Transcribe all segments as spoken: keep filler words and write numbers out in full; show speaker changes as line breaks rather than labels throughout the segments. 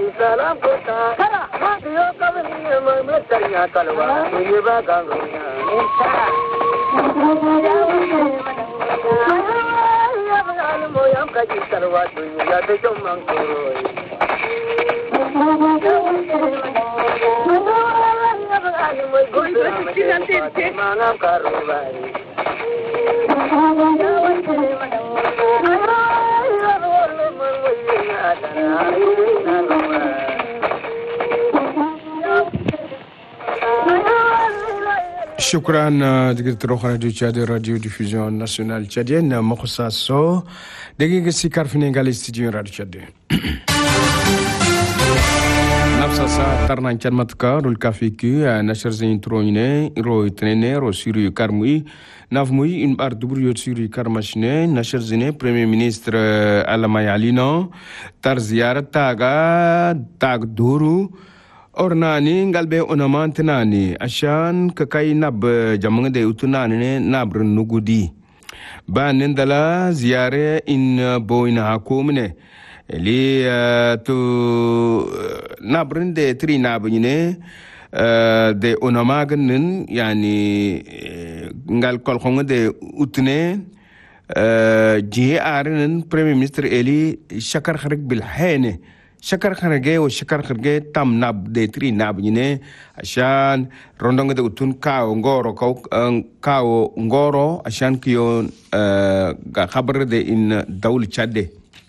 salam kota kara yo kabni mamtanya kalwa ye ba gangunya insha ya bagal moyam kaji kalwa dunya de jomang koro ya bagal moy gudu manam karubai
شكرا دكتور راديو تشاد راديو ديفوزيون ناسيونال تشاديenne Mokhsa Sow دقيقة سيكار في نينغال استديو راديو تشاد نفس سا ترنا كان متكا رول كافيكي نشر زين تروينه رو تنينه رو سيريو كارموي نافموي ان بار دبريو سيريو كارماشنه نشر زينه بريمير مينستر علما يالينو تر زيارة تاغا تاغ دورو ornani ngalbe onamantinani ashan kakai nab jamang de utunani nabr nugudi ba nindala ziyare in boina hakumne li to nabrin de tri nabine de onamagnin yani ngal kolkhong de utne ji arin premier minister eli shakar kharik bil hayne شكر خرجة وشكر خرجة تام ناب دتري ناب ينه عشان رندنا ده وتون كاو غورو كاو كاو غورو عشان كيون خبر ده إن دولة تشاد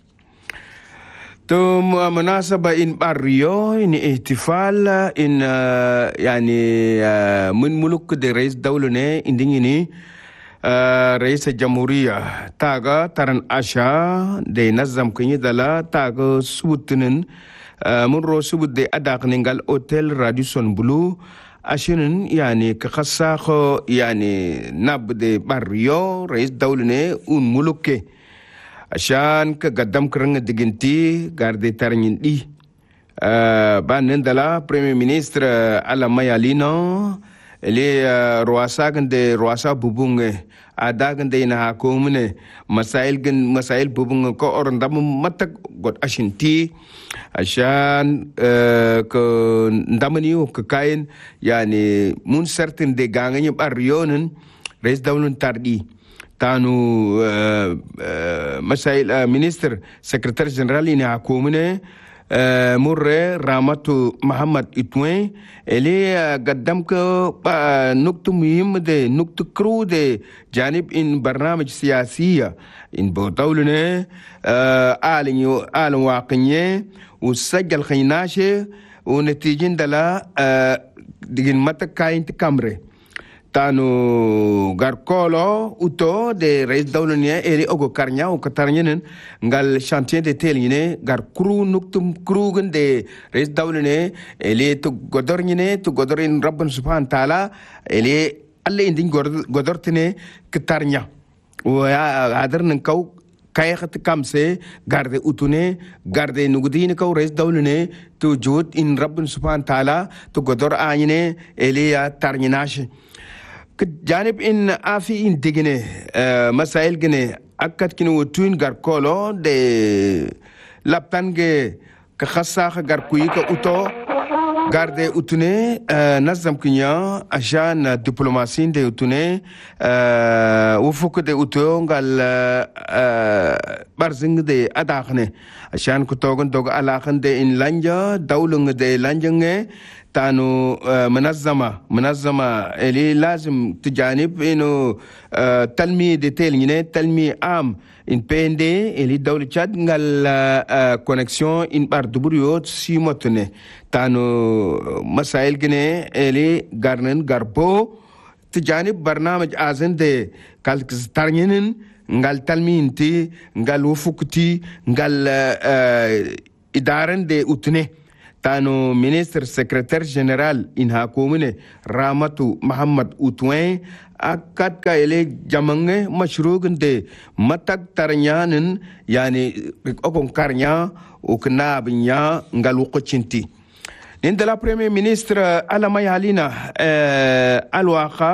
ثم مناسبة إن باريو إن احتفال إن يعني من ملوك ده رئيس دولة نه إن ديني رئيس الجمهورية تاغا ترن أشا دي نظم كني دلا تاغا سبوتنن من رو سبوت دي أداق ننغال أوتيل راديسون بلو أشنن يعني كخصاخو يعني ناب دي باريو رئيس دولة اون ملوكي عشان كقدم كرنگ ديگنتي غاردي ترنين دي بان دلا بريمير مينستر علما يالينو اللي رواسا كنده رواسا بوبونغ ada kan dai na hakumne masail gan masail bubung ko oran dam matak got ashinti ashan ko ndamani ko kain yani mun certain de gangani barionen res dawlun tardi tanu masail minister secretary general ni hakumne مرة رامتو محمد إتوين اللي قدم كو نقطة مهمة ده نقطة كرو ده جانب إن برنامج سياسية إن بطولنا آلن آلن واقعية وسجل خيناشة ونتيجة دلا دين متى كاين تكامرة tanu garkolo uto de reis dawlania eri ogo karnya o katarnyen ngal chantier de teline gar kru nuktum krugen de reis dawlane eli to godornyene to godorin rabban subhan taala eli alle indin godortene katarnya o adar nan kaw kayakhat kamse garde utune garde nugudine kaw reis dawlane to jod in rabban subhan taala to godor anyne eli ya tarnyinash جانب إن آفي إن تجني مسائل جني أكد كنوا توين غاركولو de لابتانجي كخساخ غاركوي كأوتو غارد أوتوني نظام كنيا عشان دبلوماسيين de أوتوني وفوق de أوتو قال بارزنج de أداخنه عشان كتوغن دوغ علاقن de إن لانجا دولنج de لانجنge تانو منظمة منظمة اللي لازم تجانب إنه تلمي ديتيل تلمي عام إن بيندي اللي دولة تشاد نقال كونكسيون إن باردبريوت سيموتني تانو مسائل جنة اللي غارنن غاربو تجانب برنامج آزن دي كالكستارنين نقال تلمي انتي نقال وفوكتي نقال إدارن دي أتني تانو مينستر سكرتير جنرال إن هاكومني رامتو محمد أوتوين أكاد كايلي جامنغ مشروعن دي متك ترنيانن يعني أكون كارنيا وكنا بنيا نغالو قوشنتي نندلا بريمير مينستر علما يالينا الواقع